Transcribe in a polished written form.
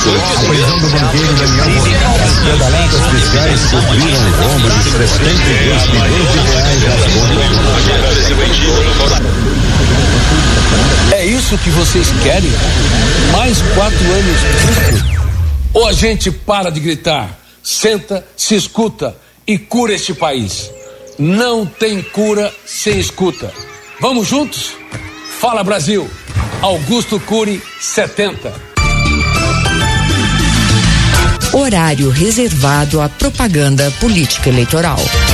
A prisão do banqueiro Daniel Morgado. As pedaladas fiscais cobriram o rombo de 72 milhões de reais nas contas. É isso que vocês querem? Mais 4 anos disso? Ou a gente para de gritar, senta, se escuta e cura este país? Não tem cura sem escuta. Vamos juntos? Fala Brasil! Augusto Cury, 70. Horário reservado à propaganda política eleitoral.